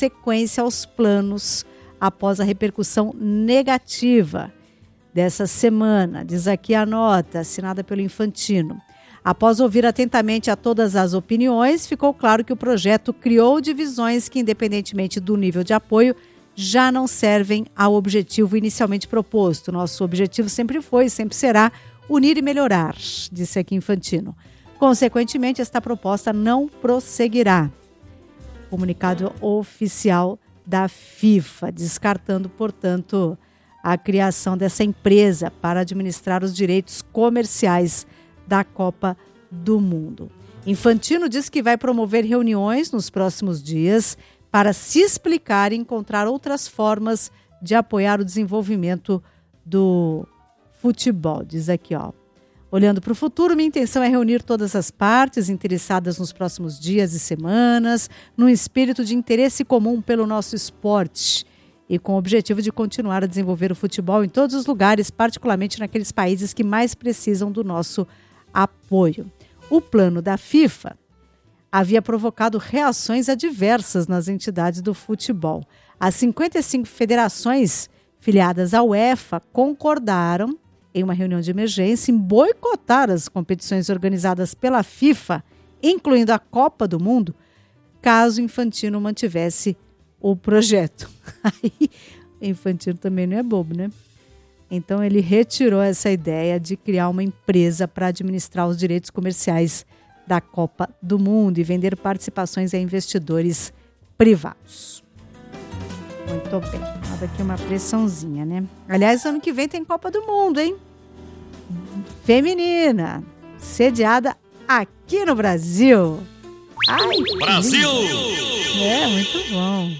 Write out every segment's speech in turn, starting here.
sequência aos planos após a repercussão negativa dessa semana. Diz aqui a nota, assinada pelo Infantino. Após ouvir atentamente a todas as opiniões, ficou claro que o projeto criou divisões que, independentemente do nível de apoio, já não servem ao objetivo inicialmente proposto. Nosso objetivo sempre foi e sempre será unir e melhorar, disse aqui Infantino. Consequentemente, esta proposta não prosseguirá. Comunicado oficial da FIFA, descartando, portanto, a criação dessa empresa para administrar os direitos comerciais da Copa do Mundo. Infantino diz que vai promover reuniões nos próximos dias para se explicar e encontrar outras formas de apoiar o desenvolvimento do futebol. Diz aqui, ó. Olhando para o futuro, minha intenção é reunir todas as partes interessadas nos próximos dias e semanas, num espírito de interesse comum pelo nosso esporte e com o objetivo de continuar a desenvolver o futebol em todos os lugares, particularmente naqueles países que mais precisam do nosso apoio. O plano da FIFA havia provocado reações adversas nas entidades do futebol. As 55 federações filiadas à UEFA concordaram, em uma reunião de emergência, em boicotar as competições organizadas pela FIFA, incluindo a Copa do Mundo, caso Infantino mantivesse o projeto. Aí, Infantino também não é bobo, né? Então, ele retirou essa ideia de criar uma empresa para administrar os direitos comerciais da Copa do Mundo e vender participações a investidores privados. Muito bem. Nada aqui uma pressãozinha, né? Aliás, ano que vem tem Copa do Mundo, hein? Feminina. Sediada aqui no Brasil. Ai, Brasil! É, muito bom.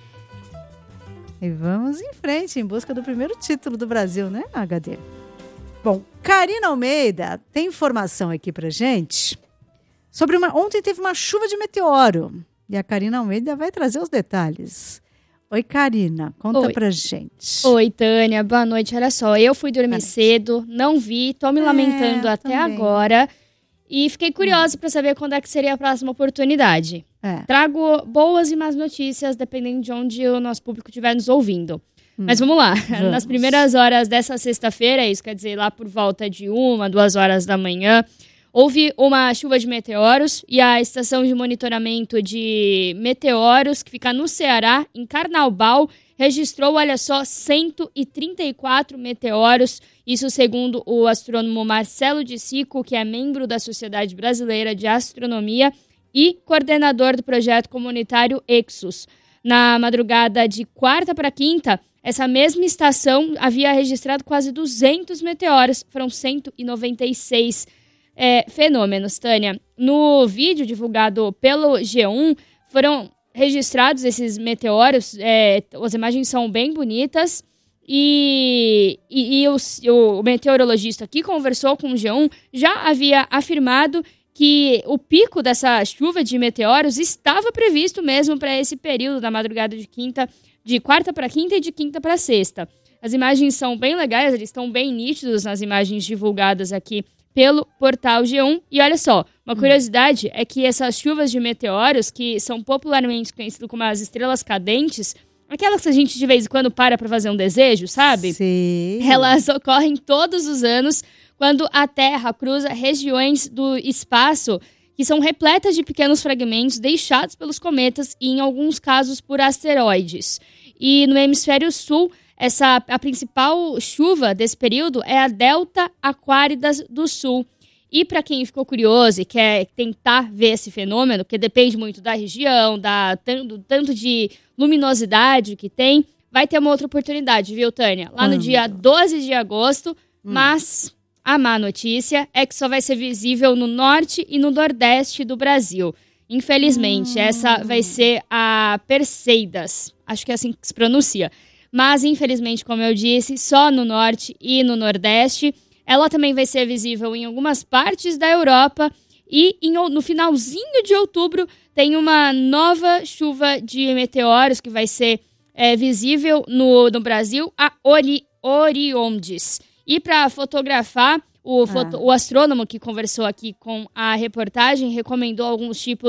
E vamos em frente, em busca do primeiro título do Brasil, né, HD? Bom, Karina Almeida tem informação aqui pra gente sobre ontem teve uma chuva de meteoro. E a Karina Almeida vai trazer os detalhes. Oi, Karina, conta pra gente. Oi, Tânia, boa noite. Olha só, eu fui dormir cedo, não vi, tô me lamentando até agora. E fiquei curiosa para saber quando é que seria a próxima oportunidade. Trago boas e más notícias, dependendo de onde o nosso público estiver nos ouvindo. Mas vamos lá. Nas primeiras horas dessa sexta-feira, isso quer dizer lá por volta de 1, 2 horas da manhã, houve uma chuva de meteoros e a estação de monitoramento de meteoros, que fica no Ceará, em Carnaubal, registrou, olha só, 134 meteoros. Isso segundo o astrônomo Marcelo de Sico, que é membro da Sociedade Brasileira de Astronomia e coordenador do projeto comunitário Exus. Na madrugada de quarta para quinta, essa mesma estação havia registrado quase 200 meteoros. Foram 196 fenômenos, Tânia. No vídeo divulgado pelo G1, foram registrados esses meteoros. As imagens são bem bonitas. E o meteorologista que conversou com o G1 já havia afirmado que o pico dessa chuva de meteoros estava previsto mesmo para esse período da madrugada de quarta para quinta e de quinta para sexta. As imagens são bem legais, eles estão bem nítidos nas imagens divulgadas aqui pelo portal G1. E olha só, uma curiosidade é que essas chuvas de meteoros, que são popularmente conhecidas como as estrelas cadentes, aquelas que a gente de vez em quando para fazer um desejo, sabe? Sim. Elas ocorrem todos os anos quando a Terra cruza regiões do espaço que são repletas de pequenos fragmentos deixados pelos cometas e, em alguns casos, por asteroides. E no hemisfério sul, a principal chuva desse período é a Delta Aquáridas do Sul. E para quem ficou curioso e quer tentar ver esse fenômeno, porque depende muito da região, tanto de luminosidade que tem, vai ter uma outra oportunidade, viu, Tânia? Lá no dia 12 de agosto, mas a má notícia é que só vai ser visível no norte e no nordeste do Brasil. Infelizmente, essa vai ser a Perseidas, acho que é assim que se pronuncia. Mas, infelizmente, como eu disse, só no norte e no nordeste. Ela também vai ser visível em algumas partes da Europa e no finalzinho de outubro tem uma nova chuva de meteoros que vai ser visível no Brasil, a Oriondes. E para fotografar, o astrônomo que conversou aqui com a reportagem recomendou alguns tipos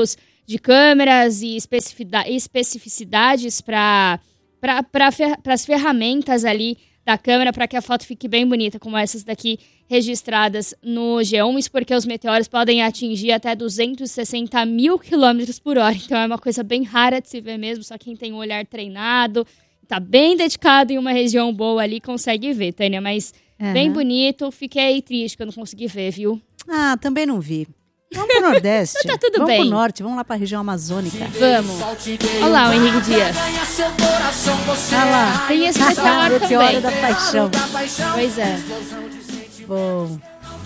de câmeras e especificidades para as ferramentas ali da câmera, para que a foto fique bem bonita, como essas daqui registradas no G1. Isso porque os meteoros podem atingir até 260 mil quilômetros por hora. Então é uma coisa bem rara de se ver mesmo. Só quem tem um olhar treinado, tá bem dedicado em uma região boa ali, consegue ver, Tânia. Mas bem bonito. Fiquei triste que eu não consegui ver, viu? Ah, também não vi. Vamos pro Nordeste. Tá tudo vamos bem. Vamos pro Norte, vamos lá pra região amazônica. Vamos. Olha lá o Henrique Dias. Olha lá. Tem esse meteoro também. Da paixão. Pois é. Bom.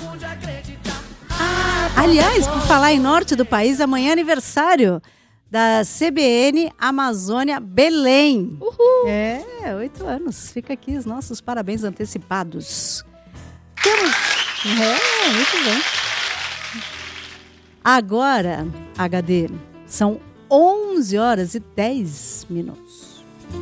Aliás, por falar em norte do país, amanhã é aniversário da CBN Amazônia Belém. Uhul. 8 anos. Fica aqui os nossos parabéns antecipados. Temos... muito bem. Agora, HD, são 11 horas e 10 minutos.